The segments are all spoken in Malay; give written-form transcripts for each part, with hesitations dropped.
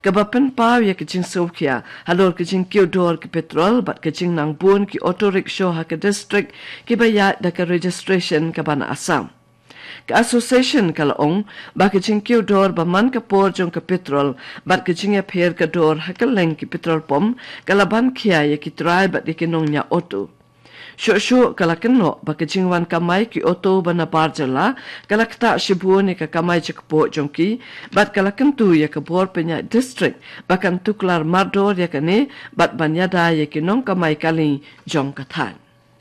Kabapan pa ya kicing Sofia, halor kicing Kyodor ki petrol, bat kicing nang bun ki auto rickshaw ha ka district ki bayat da ka registration ka bana Assam. Ka association kalaong, ba kicing Kyodor ba man ka por jong ka petrol, bat kicing ya pher ka dor ha ka leng ki petrol pom, kalaban kia ya ki try bat di kinong nya auto. Syuk kalakeno bakijing wan kamai ki auto bana barjala kalakta shibu ni ka kamai cekpo jongki bat kalakentu ya ka bor penya district bakan tuklar mardor ya kane bat banyada ya ki nong kamai kali jong kathan.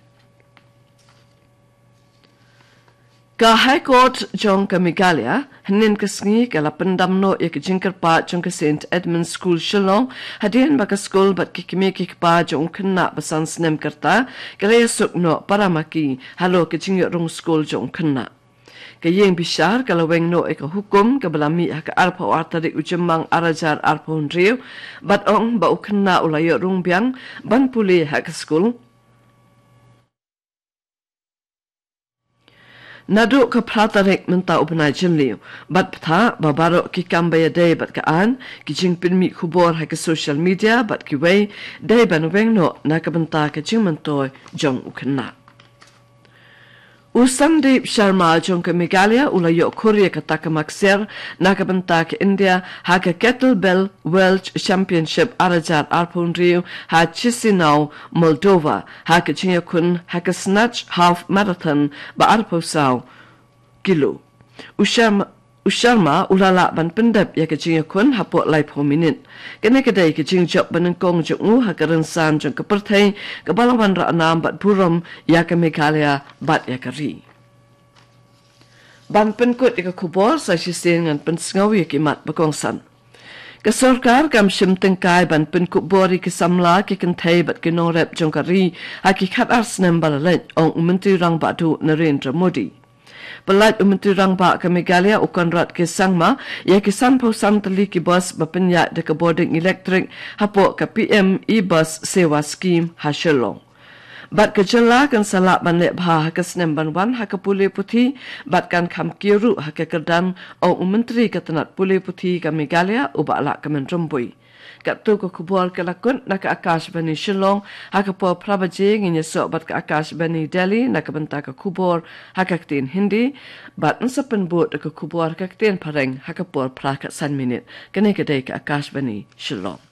Ka High Court jong ka Meghalaya hanin kasngi kala pendamno ya ka jingkar pa jong ka St. Edmund School Shillong hadin baka school bat kikime kikpa jong kena basan snem karta kala yasuk no paramaki halo ka jingyo rong school jong kena. Ka yeng bishar kala weng no eka hukum ka balami haka arpa wartari ujemang arajar arpa hundriw bat ong ba ukena ulayo rong biang ban puli haka school. Nadu ka pratarik menta upanay jimliw, bat pata babaro ki kambaya day bat kaan, ki jingpin mi kubor ha ka social media bat ki way, day banweng no nakabanta ka jingmantoy jong ukana. Sandeep Sharma jong ka Meghalaya ulayo Korea ka takamakser nakabanta ka India ha ka Kettlebell World Championship arajar arpundriw ha Chisinau Moldova ha ka jingakun ha ka Snatch Half Marathon ba arposaw kilo. Usharma ulala ban pendap ya ka jingakun hapo lai po minit. Kene kadai ka jingjok banengkong jong ha ka rensan jong ka pertay ka balawan raanam bat burom ya ka Meghalaya bat ya ka ri. Ban penkut ya ka kubor sa sisin ngan pensngaw ya ki mat bakongsan. Ka sarkar kam shim tengkai ban penkut bori ki samla ki kentay bat ki norep jong ka ri ha ki khat arsnem balalet ong Menteri Rang Batu Narendra Modi. Pelat Menteri Rang Ba ka Meghalaya ukan rat ke sangma ya kisan pausan tali ki bus bapenya de ka boarding electric hapo ka PM e-bus sewa scheme ha Shillong. Bat ka jala kan salak ban lek bha ha ka snem ban wan ha ka pule puthi bat kan kham kiru ha ka kerdan o Menteri ka tanat pule puthi ka Meghalaya uba la ka menrombui. Kat tu ko kubur ka lakun na ka Akash Bani Shillong ha ka po prabaje nginya so bat ka Akash Bani Delhi na ka banta ka kubur ha ka ktin Hindi bat nsa penbut ka kubur ka ktin pareng ha ka por pra ka san minute kene ka dai ka Akash Bani Shillong.